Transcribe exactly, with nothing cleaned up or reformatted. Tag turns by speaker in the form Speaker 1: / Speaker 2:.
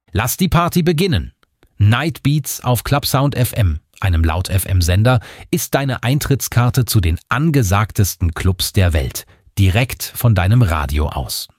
Speaker 1: Lass die Party beginnen. Night Beats auf Clubsound F M, einem Laut-F M-Sender, ist deine Eintrittskarte zu den angesagtesten Clubs der Welt. Direkt von deinem Radio aus.